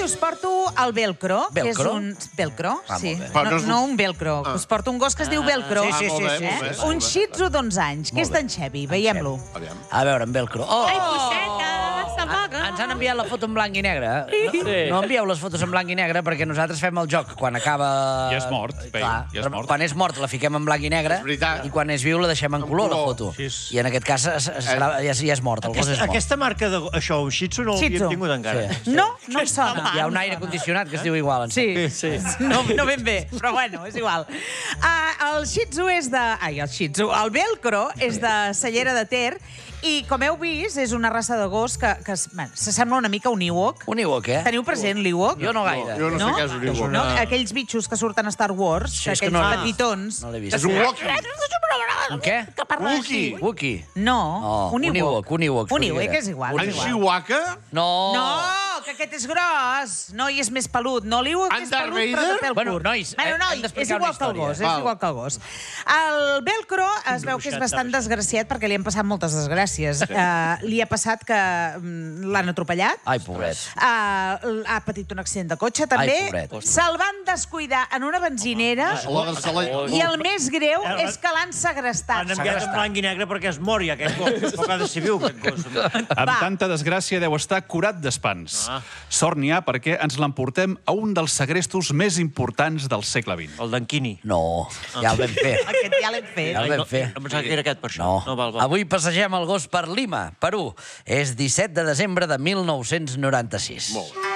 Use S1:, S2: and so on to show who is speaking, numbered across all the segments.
S1: us porto el velcro.
S2: Velcro?
S1: Velcro, sí.
S2: molt bé.
S1: No un velcro. Us porto un gos que es diu velcro.
S2: Sí.
S1: Un shih tzu d'11 anys, que és d'en Xevi. Veiem-lo.
S2: A veure, en velcro.
S3: Ai, posseta, s'amaga.
S2: Ens han enviat la foto en blanc i negre. No envieu les fotos en blanc i negre perquè nosaltres fem el joc. Quan acaba...
S4: Ja és mort,
S2: Clar,
S4: ja és mort.
S2: Quan és mort la fiquem en blanc i negre i quan és viu la deixem en color, la foto. I en aquest cas ja és mort, el gos és mort.
S5: Aquesta marca de... Això, un Shih Tzu no l'havíem tingut encara.
S1: No, no em sona.
S2: Hi ha un aire condicionat que es diu igual.
S1: Sí. No ben bé, però bueno, és igual. El Shih Tzu és de... Ai, el Shih Tzu. El velcro és de Cellera de Ter i, com heu vist, és una raça de gos que s'assembla una mica a un Ewok.
S2: Un Ewok, eh?
S1: Teniu present l'Ewok?
S2: Jo no gaire.
S6: Jo no sé què és un Ewok.
S1: No? Aquells bitxos que surten a Star Wars, aquells petitons.
S2: No l'he vist.
S6: És un Wookie.
S2: Un què?
S1: Que parla així.
S2: Wookie.
S1: No, un
S2: un
S1: Ewok.
S2: Ewok.
S1: Un Ewok és igual.
S6: En Chihuahua?
S2: No.
S1: No, que aquest és gros. No, i és més pelut. No, l'Ewok és
S6: Darth
S1: pelut, però de pèl
S2: Bueno,
S1: curt.
S2: nois, hem
S1: Nois, és
S2: d'explicar
S1: igual
S2: una
S1: que el gos,
S2: història.
S1: és igual que el gos. El velcro es veu que és bastant desgraciat perquè li han passat moltes desgràcies. Li ha passat que l'han atropellat.
S2: Ai, pobret.
S1: Ha patit un accident de cotxe, també.
S2: Ai, pobret.
S1: Se'l van descuidar en una benzinera i el més greu és que l'han segrestat.
S5: Han enviat en blanc i negre perquè es mor ja aquest gos. Poc ha de ser viu, aquest gos.
S4: Amb tanta desgràcia deu estar curat d'espants. Sort n'hi ha perquè ens l'emportem a un dels segrestos més importants del segle XX.
S5: El d'Anquini.
S2: No, ja el vam fer.
S1: Aquest ja l'hem fet.
S2: Ja el vam fer.
S5: No pensava que era aquest per això.
S2: No.
S5: Val.
S2: Avui passegem el gos per Lima, Perú. És 17 de desembre de 1996.
S6: Molt bé.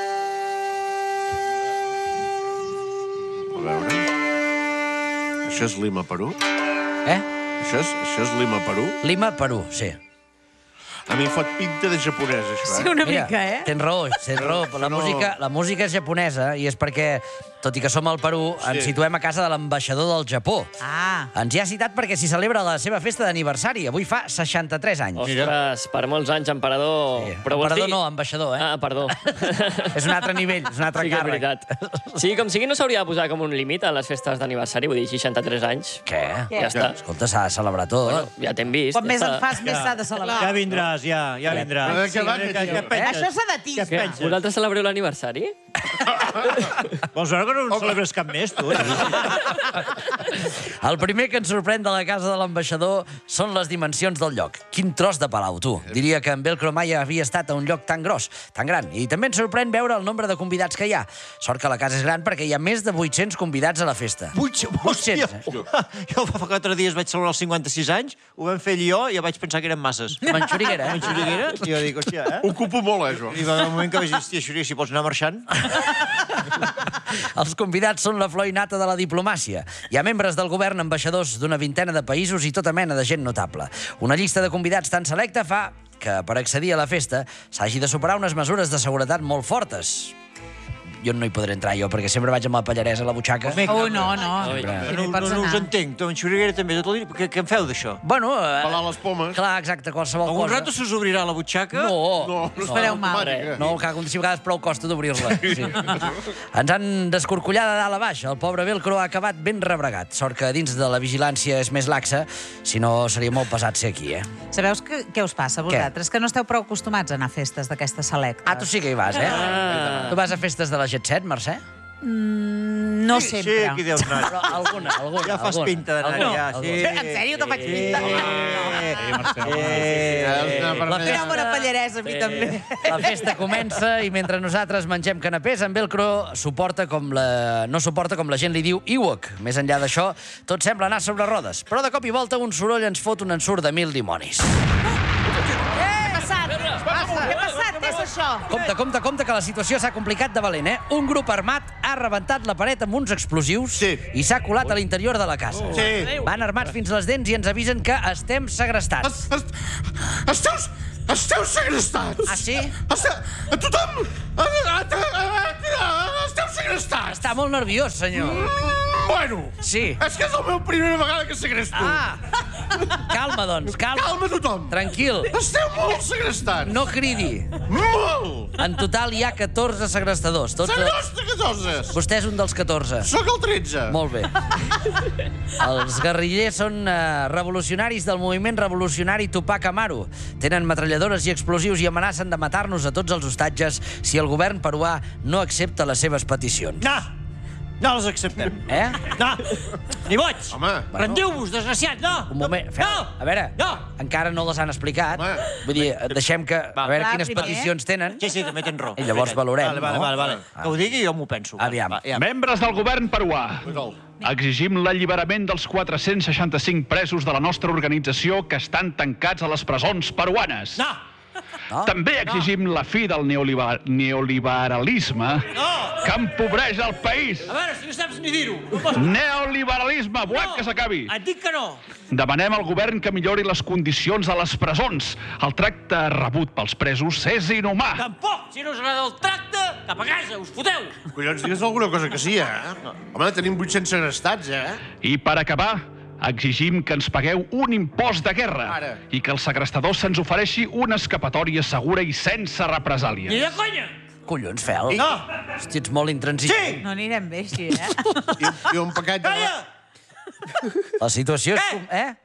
S6: A veure... Això és Lima, Perú?
S2: Eh?
S6: Això és Lima, Perú?
S2: Lima, Perú, sí.
S6: A mi em fot pinta de japonès, això,
S1: Sí, una mica, eh?
S2: Tens raó. La música és japonesa i és perquè, tot i que som al Perú, ens situem a casa de l'ambaixador del Japó. Ens hi ha citat perquè s'hi celebra la seva festa d'aniversari. Avui fa 63 anys.
S7: Ostres, per molts anys, emperador...
S2: Sí.
S7: Però vols
S2: Emperador
S7: dir...
S2: no, ambaixador, eh?
S7: Ah, perdó.
S2: És un altre nivell, és un altre
S7: Sí que és
S2: càrrec.
S7: veritat. Sí, com sigui, no s'hauria de posar com un límit a les festes d'aniversari, vull dir, 63 anys.
S2: Què?
S7: Ja està.
S2: Escolta, s'ha de celebrar tot.
S7: Bueno, ja t'hem vist.
S1: Quan més en fas, més s'ha de celebrar.
S5: Ja vindràs, ja vindràs.
S6: Què
S5: penses?
S1: Això s'edatisme.
S5: Què penses?
S7: Vosaltres celebreu l'aniversari?
S5: Vols veure que no en celebres cap més, tu?
S2: El primer que ens sorprèn de la casa de l'ambaixador són les dimensions del lloc. Quin tros de palau, tu. Diria que en Velcro mai havia estat a un lloc tan gros, tan gran. I també ens sorprèn veure el nombre de convidats que hi ha. Sort que la casa és gran perquè hi ha més de 800 convidats a la festa. 800,
S5: Jo fa 4 dies vaig celebrar els 56 anys, ho vam fer jo i ja vaig pensar que eren masses.
S2: Manxuriguera, eh?
S5: Manxuriguera? I jo dic, hòstia,
S6: Ocupo molt, això.
S5: I va haver un moment que vaig dir, hòstia, Xuriguera, si pots anar marxant.
S2: Els convidats són la flor innata de la diplomàcia. Hi ha membres del govern, ambaixadors d'una vintena de països i tota mena de gent notable. Una llista de convidats tan selecta fa que, per accedir a la festa, s'hagi de superar unes mesures de seguretat molt fortes. Jo no hi podré entrar, jo, perquè sempre vaig amb la pallaresa a la butxaca.
S1: No.
S5: No us entenc. Tu, en Xuriguera, també, tot el dia. Què en feu, d'això?
S2: Bueno,
S6: Pelar les pomes.
S2: clar, exacte, qualsevol
S5: Algun
S2: cosa.
S5: rato s'us obrirà la butxaca?
S2: No.
S1: Us fareu mal.
S2: No, que si a vegades prou costa d'obrir-la. Sí. Ens han d'escorcollar de dalt a baix. El pobre Velcro ha acabat ben rebregat. Sort que dins de la vigilància és més laxa, si no seria molt pesat ser aquí, eh?
S1: Sabeu què us passa a vosaltres? Que no esteu prou acostumats a anar a festes d'aquestes selectes.
S2: Ah, tu sí que hi vas, eh? Tu vas a festes de la Jet Set, Mercè?
S1: No sempre.
S5: Sí, aquí deus anar.
S2: Però alguna.
S5: Ja fas pinta d'anar, ja.
S1: En sèrio, te faig pinta? Era bona pallaresa, a mi també.
S2: La festa comença i mentre nosaltres mengem canapés, en Velcro no suporta com la gent li diu Ewok. Més enllà d'això, tot sembla anar sobre rodes. Però de cop i volta un soroll ens fot un ensurt de 1000 dimonis.
S1: Què ha passat? Què és això?
S2: Compte, que la situació s'ha complicat de valent, eh? Un grup armat ha rebentat la paret amb uns explosius i s'ha colat a l'interior de la casa. Van armats fins les dents i ens avisen que estem segrestats.
S6: Esteu segrestats!
S2: Ah, sí?
S6: Tothom! Esteu segrestats!
S2: Està molt nerviós, senyor.
S6: Bueno,
S2: Sí.
S6: és que és la meva primera vegada que segresto.
S2: Ah, Calma, doncs, calma.
S6: Calma tothom.
S2: Tranquil.
S6: Esteu molt segrestats.
S2: No cridi.
S6: Molt.
S2: En total hi ha 14 segrestadors.
S6: Segrestes que toses.
S2: Vostè és un dels 14.
S6: Sóc el 13.
S2: Molt bé. Els guerrillers són revolucionaris del moviment revolucionari Tupac Amaru. Tenen metralladores i explosius i amenacen de matar-nos a tots els hostatges si el govern peruà no accepta les seves peticions.
S5: No les acceptem. No, ni boig.
S6: Home.
S5: Rendiu-vos, desgraciat, no.
S2: Un moment, a veure, encara no les han explicat. Vull dir, deixem que... A veure quines peticions tenen.
S5: Sí, també tens raó.
S2: I llavors valorem, no?
S5: Vale. Que ho digui i jo m'ho penso.
S2: Aviam.
S4: Membres del govern peruà, exigim l'alliberament dels 465 presos de la nostra organització que estan tancats a les presons peruanes. També exigim la fi del neoliberalisme que empobreix el país.
S5: A veure, si no saps ni dir-ho.
S4: Neoliberalisme, volem que s'acabi.
S5: Et dic que no.
S4: Demanem al govern que millori les condicions a les presons. El tracte rebut pels presos és inhumà.
S5: Tampoc, si no us agrada el tracte, cap a casa, us foteu.
S6: Collons, digues alguna cosa que sí, Home, tenim 800 segrestats,
S4: I per acabar, exigim que ens pagueu un impost de guerra i que el segrestador se'ns ofereixi una escapatòria segura i sense represàlies.
S5: Ni de conya!
S2: Collons, Fel.
S5: No!
S2: Hosti, ets molt intransigent.
S1: No anirem bé així,
S6: I un paquet de...
S5: Calla!
S2: La situació és...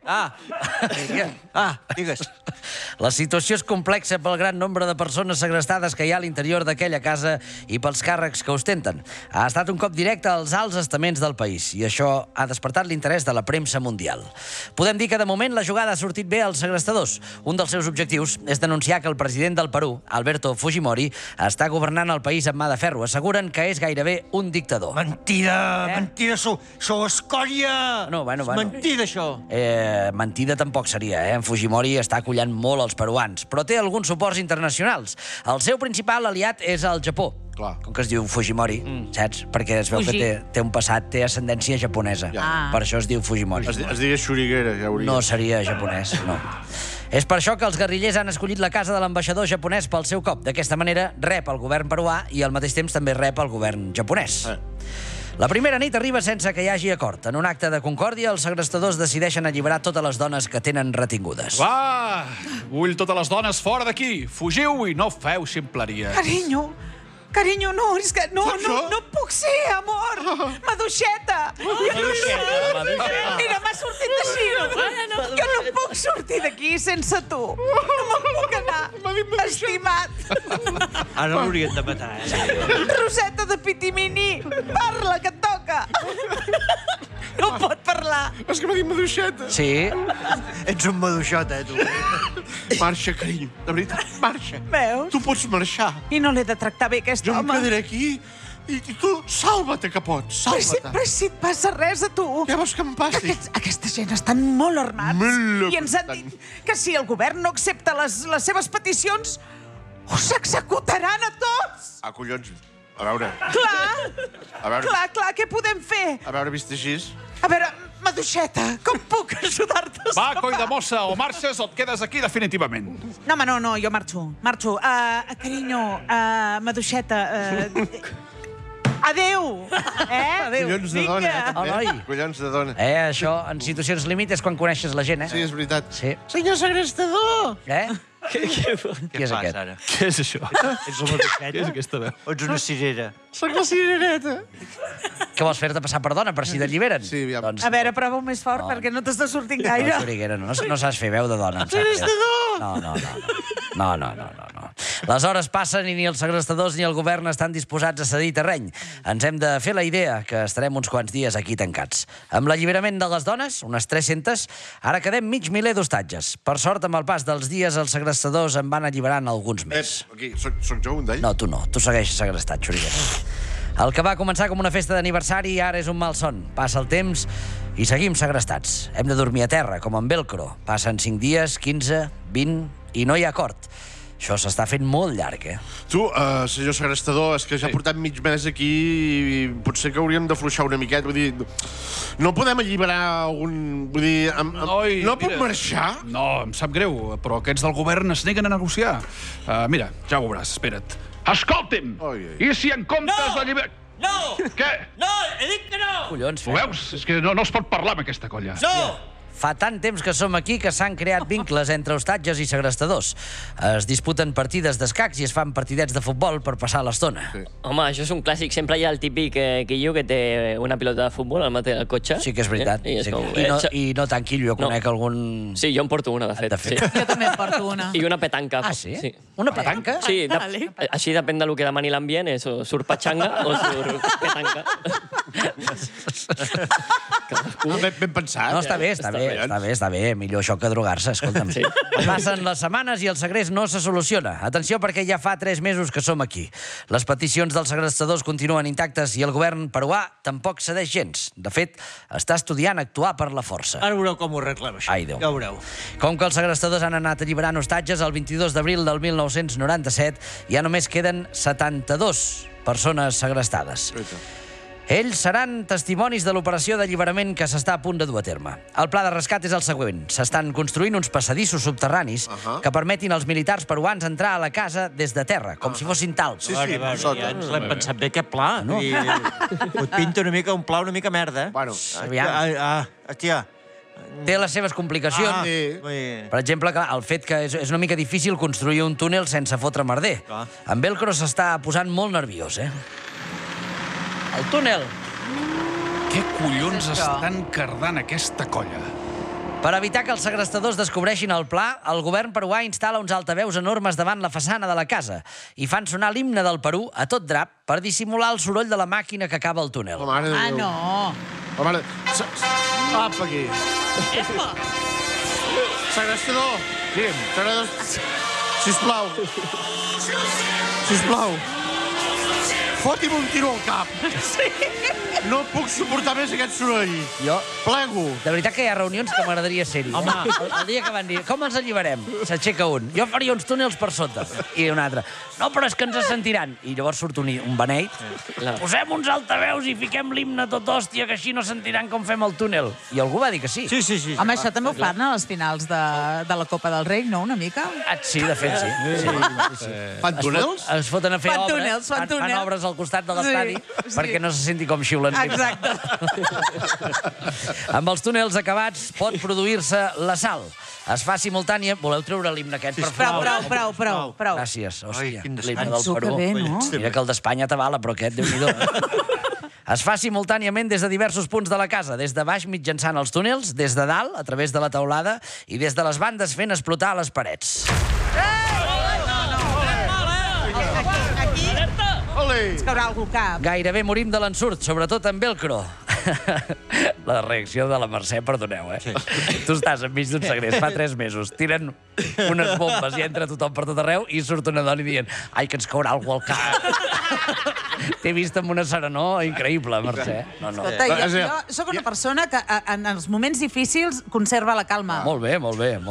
S5: Digues.
S2: La situació és complexa pel gran nombre de persones segrestades que hi ha a l'interior d'aquella casa i pels càrrecs que ostenten. Ha estat un cop directe als alts estaments del país i això ha despertat l'interès de la premsa mundial. Podem dir que de moment la jugada ha sortit bé als segrestadors. Un dels seus objectius és denunciar que el president del Perú, Alberto Fujimori, està governant el país amb mà de ferro. Asseguren que és gairebé un dictador.
S5: Mentida, sou escòria!
S2: Bueno.
S5: Mentida, això.
S2: Mentida tampoc seria, En Fujimori està acollant molt els peruans, però té alguns suports internacionals. El seu principal aliat és el Japó. Com que es diu Fujimori, saps? Perquè es veu que té un passat, té ascendència japonesa. Per això es diu Fujimori.
S6: Es diria Shuriguera, ja hauria.
S2: No seria japonès, no. És per això que els guerrillers han escollit la casa de l'ambaixador japonès pel seu cop. D'aquesta manera rep el govern peruà i al mateix temps també rep el govern japonès. La primera nit arriba sense que hi hagi acord. En un acte de concòrdia, els segrestadors decideixen alliberar totes les dones que tenen retingudes.
S4: Va! Vull totes les dones fora d'aquí. Fugiu i no feu ximpleries.
S1: Carinyo, no, és que no puc ser, amor. Maduixeta. Mira, m'ha sortit així. Jo no puc sortir d'aquí sense tu. No me'n puc anar. Estimat.
S5: Ara l'haurien de matar,
S1: Roseta de Pitimini, parla, que et toca. No pot parlar.
S6: És que m'ha dit maduixeta.
S2: Sí.
S5: Ets un maduixota, tu.
S6: Marxa, carinyo. De veritat, marxa.
S1: Veus?
S6: Tu pots marxar.
S1: I no l'he de tractar bé, aquest
S6: Jo em
S1: home.
S6: quedaré aquí i tu salva-te que pots, salva-te.
S1: Però si et passa res a tu.
S6: Què vols que em passi?
S1: Aquesta gent estan molt armats. I ens han dit que si el govern no accepta les seves peticions, us executaran a tots.
S6: Collons. A veure.
S1: Clar, què podem fer?
S6: A veure, vist així.
S1: A veure, Maduixeta, com puc ajudar-te?
S4: Va, coi de mossa, o marxes o et quedes aquí definitivament.
S1: No, home, no, jo marxo. Carinyo, Maduixeta, adéu.
S6: Collons de dona,
S2: Noi.
S6: Collons de dona.
S2: Això, en situacions límit, és quan coneixes la gent,
S6: Sí, és veritat.
S2: Sí.
S6: Senyor segrestador!
S2: Qui és aquest?
S5: Ara?
S4: Què és això?
S5: Ets la maduixeta?
S4: Què és aquesta veu?
S5: O ets una cirera?
S6: Soc la cirereta.
S2: Què vols fer-te passar per dona, per si t'alliberen?
S6: Sí, aviam.
S2: Doncs,
S1: A veure, prova-ho més fort, perquè no t'està sortint gaire.
S2: Xuriguera, no saps fer veu de dona. No. Les hores passen i ni els segrestadors ni el govern estan disposats a cedir terreny. Ens hem de fer la idea que estarem uns quants dies aquí tancats. Amb l'alliberament de les dones, unes 300, ara quedem mig miler d'hostatges. Per sort, amb el pas dels dies, els segrestadors en van alliberant alguns més.
S6: Aquí, soc jo un d'ells?
S2: No, tu segueixes segrestat, Xuriguera. El que va començar com una festa d'aniversari ara és un malson. Passa el temps i seguim segrestats. Hem de dormir a terra, com en velcro. Passen 5 dies, 15, 20 i no hi ha acord. Això s'està fent molt llarg,
S6: Tu, senyor segrestador, és que ja portem mig mes aquí i potser que hauríem d'afluixar una miqueta. Vull dir, no podem alliberar algun... Vull dir, no puc marxar?
S4: No, em sap greu, però aquests del govern es neguen a negociar. Mira, ja ho veuràs, espera't. Escolti'm! I si en comptes d'alliberar...
S5: No!
S4: Què?
S5: No, he dit que no!
S2: Collons,
S4: Ho veus? És que no es pot parlar amb aquesta colla.
S5: No!
S2: Fa tant temps que som aquí que s'han creat vincles entre ostatges i segrestadors. Es disputen partides d'escacs i es fan partidets de futbol per passar l'estona.
S7: Home, això és un clàssic. Sempre hi ha el típic quillo que té una pilota de futbol al matí del cotxe.
S2: Sí que és veritat. I no tan quillo, jo conec algun...
S7: Sí, jo en porto una, de fet.
S1: Jo també en porto una.
S7: I una petanca.
S2: Ah, sí? Una petanca?
S7: Sí, així depèn del que demani l'ambient, surt patxanga o surt petanca.
S6: Ben pensat.
S2: No, està bé. Millor això que drogar-se, escolta'm. Passen les setmanes i el segrest no se soluciona. Atenció, perquè ja fa 3 mesos que som aquí. Les peticions dels segrestadors continuen intactes i el govern peruà tampoc cedeix gens. De fet, està estudiant actuar per la força.
S5: Ara veureu com ho arreglem, això.
S2: Ai, Déu.
S5: Ja ho veureu.
S2: Com que els segrestadors han anat alliberant hostatges, el 22 d'abril del 1997 ja només queden 72 persones segrestades. Ells seran testimonis de l'operació d'alliberament que s'està a punt de dur a terme. El pla de rescat és el següent. S'estan construint uns passadissos subterranis que permetin als militars peruans entrar a la casa des de terra, com si fossin tals.
S5: Sí, ja ens l'hem pensat bé, aquest pla. Et pinta una mica un pla una mica merda.
S6: Bueno,
S5: hòstia.
S2: Té les seves complicacions. Per exemple, el fet que és una mica difícil construir un túnel sense fotre merder. En Velcro s'està posant molt nerviós, El túnel.
S4: Què collons estan cardant aquesta colla?
S2: Per evitar que els segrestadors descobreixin el pla, el govern peruà instal·la uns altaveus enormes davant la façana de la casa i fan sonar l'himne del Perú a tot drap per dissimular el soroll de la màquina que acaba el túnel.
S1: No.
S6: Apa, aquí. Segrestador. Digue'm. Sisplau. Foti'm un tiro al cap. No puc suportar més aquest soroll.
S2: Jo...
S6: Plego.
S2: De veritat que hi ha reunions que m'agradaria ser-hi. Home, el dia que van dir, com els alliberem? S'aixeca un. Jo faria uns túnels per sota. I un altre. No, però és que ens sentiran. I llavors surt un beneit. Posem uns altaveus i fiquem l'himne tot hòstia, que així no sentiran com fem el túnel. I algú va dir que sí.
S5: Sí.
S1: Home, això també ho fan a les finals de la Copa del Rei, no? Una mica?
S2: Sí, de fet, sí.
S6: Fan túnels?
S2: Es foten a fer obres. Fan obres al costat de l'estadi perquè no se senti com xiulen.
S1: Exacte.
S2: Amb els túnels acabats pot produir-se l'assalt. Es fa simultània... Voleu treure l'himne aquest, per favor?
S1: Prou.
S2: Gràcies, hòstia. L'himne del Perú.
S1: Bé, no?
S2: Mira que el d'Espanya t'avala, però aquest, Déu-n'hi-do. Es fa simultàniament des de diversos punts de la casa, des de baix mitjançant els túnels, des de dalt, a través de la teulada, i des de les bandes fent explotar les parets.
S1: Ens caurà algú al cap.
S2: Gairebé morim de l'ensurt, sobretot en Velcro. La reacció de la Mercè, perdoneu, Tu estàs enmig d'un segrest, fa 3 mesos, tiren unes bombes i entra tothom per tot arreu i surt una dona dient ai, que ens caurà algú al cap. T'he vist amb una serenor increïble, Mercè.
S1: Escolta, jo sóc una persona que en els moments difícils conserva la calma.
S2: Molt bé.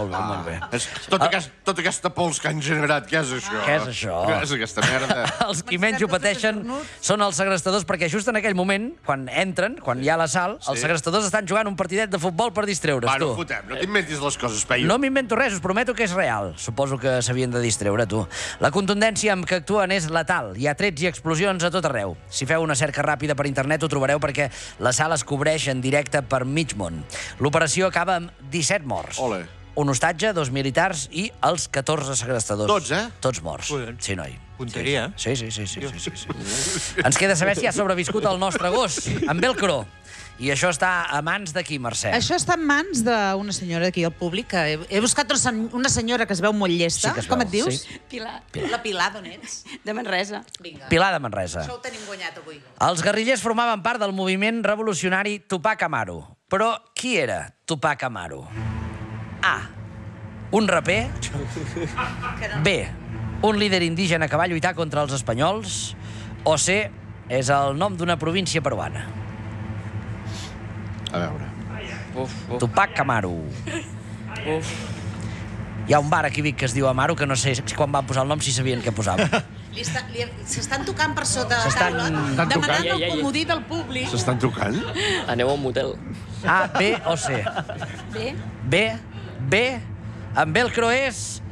S6: Tota aquesta pols que han generat, què és això?
S2: Què és això?
S6: Què és aquesta merda?
S2: Els qui menys ho pateixen són els segrestadors, perquè just en aquell moment, quan entren, quan hi ha l'assalt, els segrestadors estan jugant un partidet de futbol per distreure's, tu.
S6: Fotem, no t'inventis les coses, Peyu.
S2: No m'invento res, us prometo que és real. Suposo que s'havien de distreure, tu. La contundència amb què actuen és letal. Hi ha trets i explosions a tot arreu. Si feu una cerca ràpida per internet ho trobareu perquè l'assalt es cobreix en directe per mig món. L'operació acaba amb 17 morts.
S6: Ole.
S2: Un hostatge, 2 militars i els 14 segrestadors.
S6: Tots,
S2: Tots morts. Sí, noi.
S5: Punteria.
S2: Sí. Ens queda saber si ha sobreviscut el nostre gos, en Velcro. I això està a mans de qui, Mercè?
S1: Això està en mans d'una senyora aquí al públic, que he buscat una senyora que es veu molt llesta. Com et dius?
S3: Pilar.
S1: La Pilar, d'on ets?
S3: De Manresa.
S2: Pilar de Manresa.
S1: Això ho tenim guanyat avui.
S2: Els guerrillers formaven part del moviment revolucionari Tupac Amaru. Però qui era Tupac Amaru? A. Un raper. B. Un líder indígena que va lluitar contra els espanyols. O C. És el nom d'una província peruana.
S6: A veure.
S2: Tupac Amaru. Hi ha un bar aquí a Vic que es diu Amaru, que no sé quan van posar el nom si sabien què posaven.
S1: S'estan tocant per sota la taula, demanant el comodí del públic.
S6: S'estan tocant?
S7: Aneu a un motel.
S2: A, B o C?
S3: B.
S2: B. B. En Velcro és